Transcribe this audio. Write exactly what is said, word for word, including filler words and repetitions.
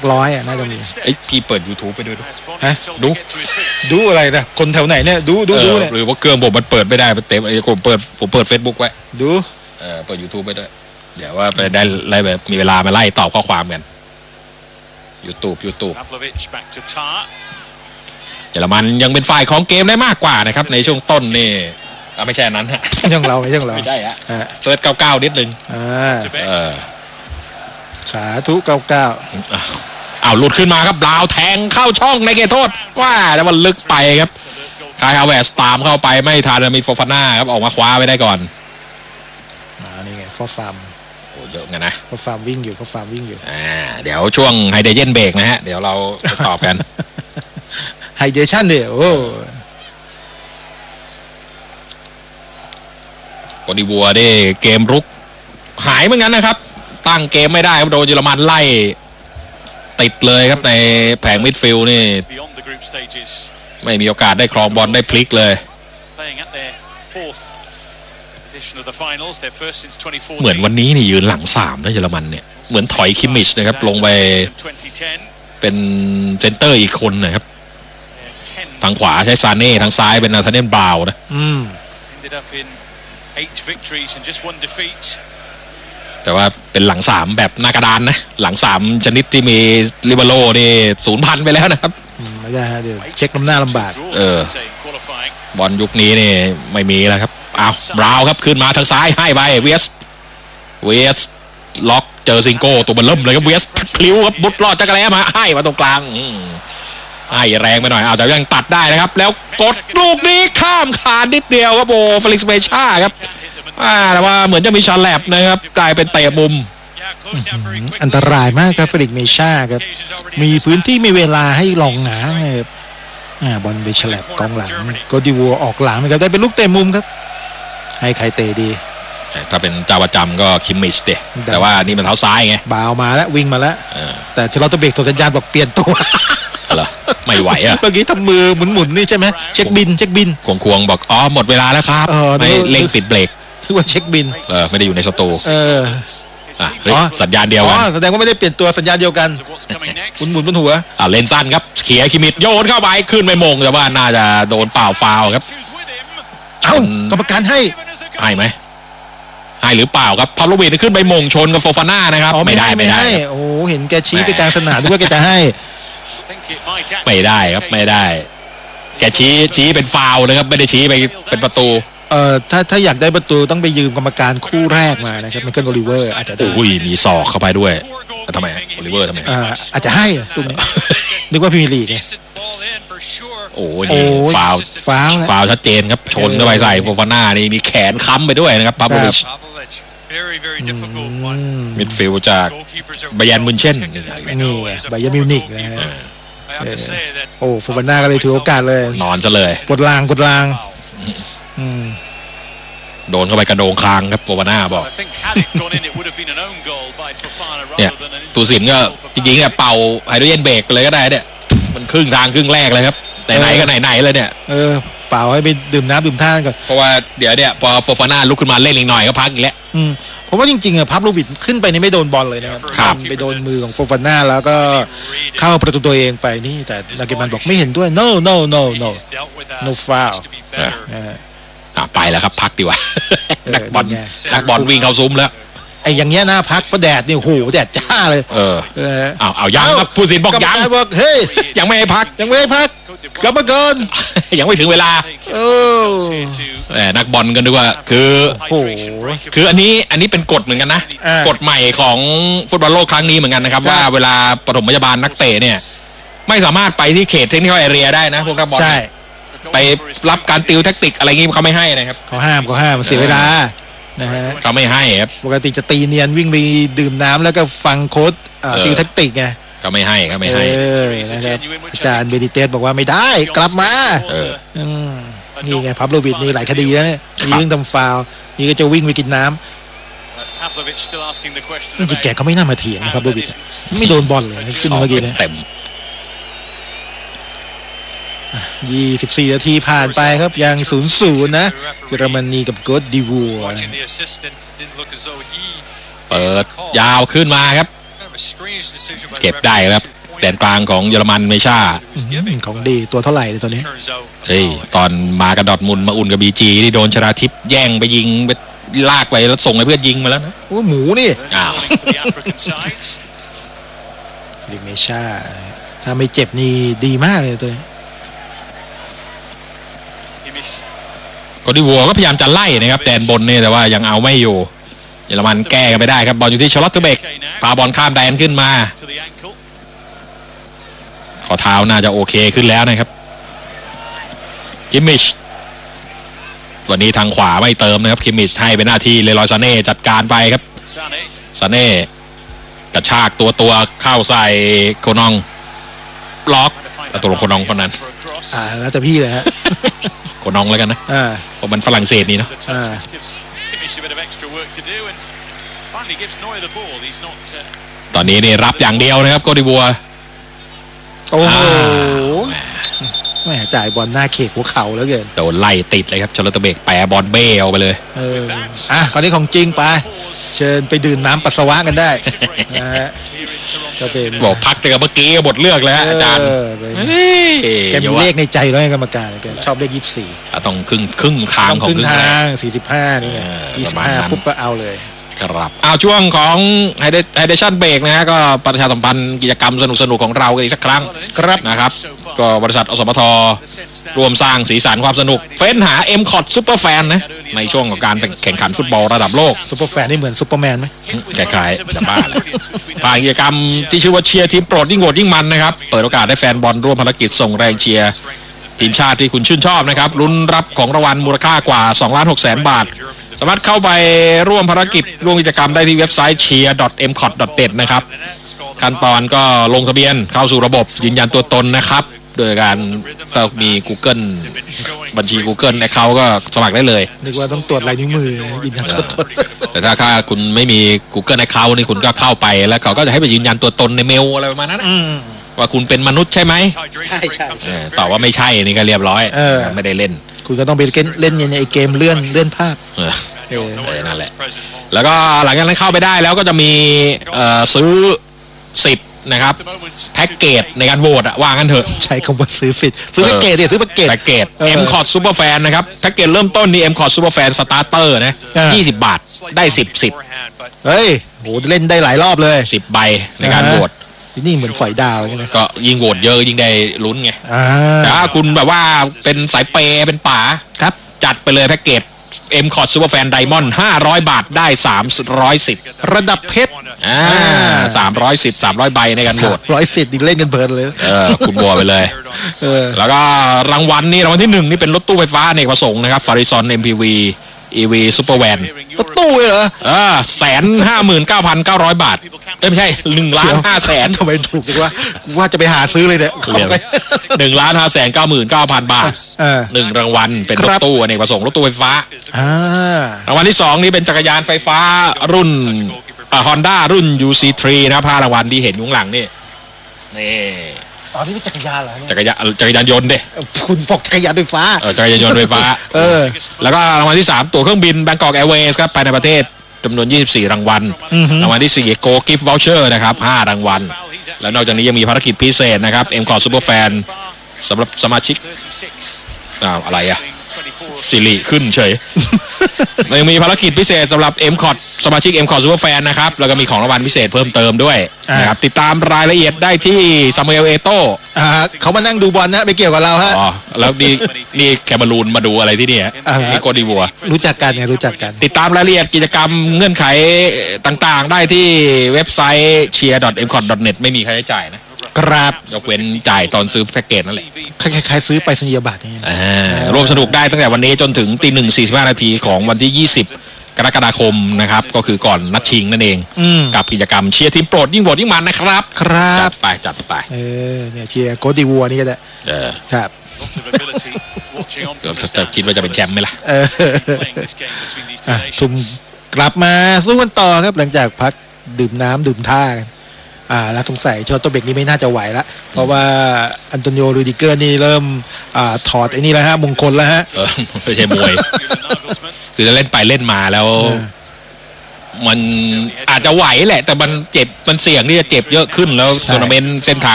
ร้อยอ่ะน่าจะมีไอ้พี่เปิด YouTube ไปด้วยฮะดูดูอะไรนะคนแถวไหนเนี่ยดูดูดูเนี่ยหรือว่าเครื่องผมมันเปิดไม่ได้มันเต็มไอ้ผมเปิดผมเปิด Facebook ไว้ดูเออเปิด YouTube ไปด้วยเดี๋ยวว่าไปได้ไล่แบบมีเวลามาไล่ตอบข้อความกัน YouTube YouTube เยอรมันยังเป็นฝ่ายของเกมได้มากกว่านะครับในช่วงต้นนี่ไม่ใช่นั้นฮะยังเราไม่ใช่เราไม่ใช่ฮะเซิร์ชเก้าเก้านิดนึงอ่าเออสาธุเก้าเก้าอ้าวหลุดขึ้นมาครับลาวแทงเข้าช่องในเขตโทษว่าแต่มันลึกไปครับคายฮาเวสตามเข้าไปไม่ทันมีโฟฟาน่าครับออกมาคว้าไว้ได้ก่อนอ่านี่ไงฟอฟาร์มโอ้เยอะกันนะฟอฟาร์มวิ่งอยู่ฟอฟาร์มวิ่งอยู่อ่าเดี๋ยวช่วงไฮเดรเจนเบรกนะฮะเดี๋ยวเราจะตอบกันไฮเดรชั่นเดี๋ยวโอ้โคดิวัวได้เกมรุกหายเหมือนกันนะครับตั้งเกมไม่ได้ครับโดนเยอรมันไล่ติดเลยครับในแผงมิดฟิลด์นี่ไม่มีโอกาสได้ครองบอลได้พลิกเลยเหมือนวันนี้นี่ยืนหลังสามนะเยอรมันเนี่ยเหมือนถอยคิมมิชนะครับลงไปเป็นเซนเตอร์อีกคนนะครับทางขวาใช้ซาเน่ทางซ้ายเป็นนาธาเนียลบราวน์นะแต่ว่าเป็นหลังสามแบบหน้ากระดานนะหลังสามชนิดที่มีลิเบโร่นี่ศูนย์พันไปแล้วนะครับไม่ได้ฮะเดี๋ยวเช็คน้ำหน้าลำบากเออบอลยุคนี้นี่ไม่มีแล้วครับเอาบราวครับขึ้นมาทางซ้ายให้ไปเวสเวสล็อกเจอซิงโก้ตัวมันเริ่มเลยครับเวสพลิ้วครับบุดรอดจักรแล้มาให้มาตรงกลางให้แรงไปหน่อยเอาแต่ยังตัดได้นะครับแล้วกดลูกนี้ข้ามขานิดเดียวครับโบเฟลิกซ์เบชาครับแต่ว่าเหมือนจะมีชาแลบนะครับกลายเป็นเตะมุมอันตรายมากครับเฟลิกซ์เบชาครับมีพื้นที่มีเวลาให้ลองหนาครับอ่าบอลไปฉลับกองหลังโกดิวัวออกหลังนะครับได้เป็นลูกเตะมุมครับให้ใครเตะดีถ้าเป็นเจ้าประจำก็คิมมิชเดแต่ว่านี่มันเท้าซ้ายไงบาวมาแล้ววิ่งมาแล้วแต่ที่เราต้องเบรกตัวสัญญาณบอกเปลี่ยนตัวเหรอไม่ไหวอ่ะเมื่อกี้ทำมือหมุนๆนี่ใช่ไหมเช็คบินเช็คบินควงควงบอกอ๋อหมดเวลาแล้วครับไม่เร่งปิดเบรกคือว่าเช็คบินเออไม่ได้อยู่ในสตูเอออ่ะสัญญาณเดียวกันแสดงว่าไม่ได้เปลี่ยนตัวสัญญาณเดียวกันหมุนหมุนบนหัวอ่ะเลนสั้นครับเขี่ยคิมิดโยนเข้าไปขึ้นไปมงแต่ว่าน่าจะโดนเป่าฟาวครับเอ้ากรรมการให้ให้ไหมให้หรือเปล่าครับพาโลวิชขึ้นไปมงชนกับโฟฟาน่านะครับไม่ได้ไม่ได้โอ้เห็นแกชี้ไปกลางสนามด้วยว่าแกจะให้ไม่ได้ครับไม่ได้แกชี้ชี้เป็นฟาวนะครับไม่ได้ชี้ไปเป็นประตูเอ่อถ้าถ้าอยากได้ประตูต้องไปยืมกรรมการคู่แรกมานะครับไมเคิลโอลิเวอร์อาจจะได้อุ้ยมีศอกเข้าไปด้วยทำไมโอลิเวอร์ทำไมอ่าอาจจะให้ตรงนี้นึกว่าพรีเมียร์ลีกไงโอ้ยฟาวฟาวฟาวชัดเจนครับชนเข้าไปใส่โฟฟาน่านี่มีแขนค้ำไปด้วยนะครับปาโบลิชมิดฟิลด์จากไบแยร์นมิวเช่นนี่ไบแยร์นมิวนิกนะฮะโอ้โฟฟาน่าก็เลยถือโอกาสเลยนอนซะเลยกดลางกดลางโดนเข้าไปกระโดงคางครับโฟฟาน่าบอกเนี่ยตูสินก็จริงๆเนี่ยเป่าไฮโดรเจนเบรกไปเลยก็ได้เนี่ยมันครึ่งทางครึ่งแรกเลยครับไหนๆก็ไหนๆเลยเนี่ยเออเป่าให้ไปดื่มน้ำดื่มท่าก่อนเพราะว่าเดี๋ยวเนี่ยพอโฟฟาน่าลุกขึ้นมาเล่นอีกหน่อยก็พักอีกแล้วเพราะว่าจริงๆอะพับโลวิชขึ้นไปนี่ไม่โดนบอลเลยนะครับไปโดนมือของโฟฟาน่าแล้วก็เข้าประตูตัวเองไปนี่แต่นาเกมันบอกไม่เห็นด้วย no no no no no foul อ่ะไปแล้วครับพักดีกว่านักบอลนักบอลวิ่งเข้าซุ้มแล้วไอ้อย่างเงี้ยน่าพักเพราะแดดนี่โหแดดจ้าเลยเออเอาเอายังครับผู้สินบอกยังบอกเฮ้ยยังไม่ให้พักยังไม่ให้พักกลับมาก่อนยังไม่ถึงเวลาโอ้แหมนักบอลกันด้วยว่าคือโอ้คืออันนี้อันนี้เป็นกฎเหมือนกันนะกฎใหม่ของฟุตบอลโลกครั้งนี้เหมือนกันนะครับว่าเวลาปฐมพยาบาลนักเตะเนี่ยไม่สามารถไปที่เขตเทคนิคแอเรียได้นะพวกนักบอลไปรับการติวแทคติกอะไรงี้เขาไม่ให้นะครับเขาห้ามเขาห้ามเสียเวลานะฮะเขาไม่ให้ครับปกติจะตีเนียนวิ่งไปดื่มน้ำแล้วก็ฟังโค้ชติวแทคติกไงเขาไม่ให้เขาไม่ให้นะครับอาจารย์เบดิเตสบอกว่าไม่ได้กลับมานี่ไงพับโลวิชนี่หลายคดีแล้วเนี่ยมีเรื่องทำฟาวนี่ก็จะวิ่งไปกินน้ำจริงๆแกเขาไม่น่ามาเถียงนะครับโลวิชไม่โดนบอลเลยขึ้นเมื่อกี้เนี่ยยี่สิบสี่นาทีผ่านไปครับยังศูนย์ศูนย์นะเยอรมนีกับโกดดิวัวเปิดยาวขึ้นมาครับเก็บได้ครับดนกลางของเยอรมันเมชาของดีตัวเท่าไหร่เลยตัวนี้เฮ้ยตอนมากับดอร์ทมุนด์มาอุ่นกับบีจีที่โดนชนาทิพย์แย่งไปยิงไปลากไปแล้วส่งให้เพื่อนยิงมาแล้วนะโอ้หมูนี่อ้าวลิเมชาถ้าไม่เจ็บนี่ดีมากเลยตัวนี้โกดิวัวก็พยายามจะไล่นะครับแดนบนเนี่ยแต่ว่ายังเอาไม่อยู่เยอรมันแก้กันไปได้ครับบอลอยู่ที่ชาร์ลอตเทเบกพาบอลข้ามแดนขึ้นมาข้อเท้าน่าจะโอเคขึ้นแล้วนะครับคิมมิชวันนี้ทางขวาไม่เติมนะครับคิมมิชให้เป็นหน้าที่เลรอยซาเน่จัดการไปครับซาเน่กระชากตัวตัวเข้าใส่โคนองล็อกแล้วตัวลงโคนองคนนั้นอ่าแล้วแต่พี่เลยฮะโคนองแล้วกันนะอ่าเพราะมันฝรั่งเศสนี่เนาะอ่าตอนนี้นี่รับอย่างเดียวนะครับโกดิวัวโอ้โหแม่จ่ายบอลหน้าเขกหัวเข่าแล้วเกินโดนไล่ติดเลยครับชาร์ลอตเทเบกแปรบอลเบ้เอาไปเลยเอออ่ะคราวนี้ของจริงไปเชิญไปดื่มน้ำปัสสาวะกันได้นะฮะก็เป็นบอกพักแต่กับเมื่อกี้บทเลือกแล้วอาจารย์แกมีเลขในใจแล้วกรรมการแกชอบเลขยี่สิบสี่ต้องครึ่งครึ่งทางของครึ่งทางสี่สิบห้านี่ยี่สิบห้าปุ๊บก็เอาเลยครับเอาช่วงของไฮเดชั่นเบรกนะฮะก็ประชาสัมพันธ์กิจกรรมสนุกๆของเรากันอีกสักครั้งครับนะครับก็บริษัทอสมทรวมสร้างสีสันความสนุกเฟ้นหา เอ็ม คอท Super Fan นะในช่วงของการแข่งขันฟุตบอลระดับโลก Super Fan นี่เหมือนซูเปอร์แมนไหมคล้ายๆจะบ้าเลยผ่านกิจกรรมที่ชื่อว่าเชียร์ทีมโปรดยิ่งโหวตยิ่งมันนะครับเปิดโอกาสให้แฟนบอลร่วมภารกิจส่งแรงเชียร์ทีมชาติที่คุณชื่นชอบนะครับลุ้นรับของรางวัลมูลค่ากว่า สองล้านหกแสน บาทสามารถเข้าไปร่วมภารกิจร่วมกิจกรรมได้ที่เว็บไซต์ เชียร์ ดอท เอ็ม คอท ดอท เน็ต นะครับขั้นตอนก็ลงทะเบียนเข้าสู่ระบบยืนยันตัวตนนะครับโดยการต้องมี Google บัญชี Google Account ก็สมัครได้เลยนึกว่าต้องตรวจลายนิ้วมือยืนยันตัวตนแต่ถ้าถ้าคุณไม่มี Google Account นี่คุณก็เข้าไปแล้วเขาก็จะให้ไปยืนยันตัวตนในเมลอะไรประมาณนั้นว่าคุณเป็นมนุษย์ใช่ไหมใช่ใช่ตอบว่าไม่ใช่นี่ก็เรียบร้อยไม่ได้เล่นคุณก็ต้องไปเล่นในเกมเลื่อนเลื่อนภาพเออนั่นแหละแล้วก็หลังจากนั้นเข้าไปได้แล้วก็จะมีซื้อสิทธิ์นะครับแพ็กเกจในการโหวตอะว่างั้นเถอะใช้คำว่าซื้อสิทธิ์ซื้อแพ็กเกจเนี่ยซื้อแพ็กเกจแพ็กเกจ เอ็ม คอท Super Fan นะครับแพ็กเกจเริ่มต้นนี่ เอ็ม คอท Super Fan Starter นะยี่สิบบาทได้สิบสิทธิ์เฮ้ยโหเล่นได้หลายรอบเลยสิบใบในการโหวตนี่เหมือนฝอยดาวใช่ไหมก็ยิ่งโหวตเยอะยิ่งได้ลุ้นไงแต่ถ้าคุณแบบว่าเป็นสายเปย์เป็นป๋าครับจัดไปเลยแพ็กเกจ เอ็ม คอท Super Fan Diamond ห้าร้อยบาทได้สามร้อยสิทธิ์ระดับเพชรอ่าสามร้อยสิทธิ์สามร้อยใบในการโหวตร้อยสิทธิ์นี่เล่นกันเพลินเลยเออคุณบัวไปเลยเออแล้วก็รางวัลนี่รางวัลที่หนึ่งนี่เป็นรถตู้ไฟฟ้าอเนกประสงค์นะครับ Farizon เอ็ม พี วี อี วี Super Van รถตู้เลยเหรอเออแสนห้าหมื่นเก้าพันเก้าร้อยบาทไม่ใช่หนึ่งล้านห้าแสนทำไมถูกจังวะว่าจะไปหาซื้อเลยเนี่ยหนึ่งล้านห้าแสนเก้าหมื่นเก้าพันบาทหนึ่งรางวัลเป็นรถตู้อเนกประสงค์รถตู้ไฟฟ้ารางวัลที่สองนี่เป็นจักรยานไฟฟ้ารุ่นฮอนด้ารุ่น ยู ซี ทรี นะผ้ารางวัลที่เห็นอยู่ข้างหลังนี่นี่อ๋อนี่เป็นจักรยานเหรอจักรยานจักรยานยนต์ดิคุณบอกจักรยานไฟฟ้าเออจักรยานยนต์ไฟฟ้าเออแล้วก็รางวัลที่สามตั๋วเครื่องบิน Bangkok Airways ครับไปในประเทศจำนวนยี่สิบสี่รางวัลรางวัลที่สี่ Go Gift Voucher นะครับห้ารางวัลแล้วนอกจากนี้ยังมีภารกิจพิเศษนะครับ เอ็ม คอท Super Fan สำหรับสมาชิกอ้าวอะไรอะสิริขึ้นเฉยยังมีภารกิจพิเศษสำหรับ เอ็ม คอท สมาชิก เอ็ม คอท Super Fan นะครับแล้วก็มีของรางวัลพิเศษเพิ่มเติมด้วยนะครับติดตามรายละเอียดได้ที่ซามูเอล เอโต้อ่าเขามานั่งดูบอลนะไม่เกี่ยวกับเราฮะอ๋อแล้วนี่นี่แคบาลูนมาดูอะไรที่นี่ฮะนี่โกดิวัวรู้จักกันเนี่ยรู้จักกันติดตามรายละเอียดกิจกรรมเงื่อนไขต่างๆได้ที่เว็บไซต์ เชียร์ ดอท เอ็ม คอท ดอท เน็ต ไม่มีค่าใช้จ่ายนะครับยกเว้นจ่ายตอนซื้อแพ็กเกจนั่นแหละคล้ายๆซื้อไปสัญญาบัตรอย่างเงี้ยร่วมสนุกได้ตั้งแต่วันนี้จนถึงตีหนึ่งสี่สิบห้านาทีของวันที่ยี่สิบกรกฎาคมนะครับก็คือก่อนนัดชิงนั่นเองกับกิจกรรมเชียร์ทีมโปรดยิ่งโหวตยิ่งมันนะครับครับจัดไปจัดไปเออเนี่ยเชียร์โกดิวัวนี่ก็ได้เออครับจะคิดว่าจะเป็นแชมป์ไหมล่ะเออทุ่มกลับมาสู้กันต่อครับหลังจากพักดื่มน้ำดื่มท่ากันอ่าแล้วสงสัยชอตโตเบกนี่ไม่น่าจะไหวละเพราะว่าอันโตนิโอ รูดิเกอร์นี่เริ่มอ่าถอดไอ้นี่แล้วฮะมงคลแล้วฮะเออไม่ใช่มวยคือจะเล่นไปเล่นมาแล้วมันอาจจะไหวแหละแต่มันเจ็บมันเสี่ยงที่จะเจ็บเยอะขึ้นแล้วทัวร์นาเมนต์เส้นทาง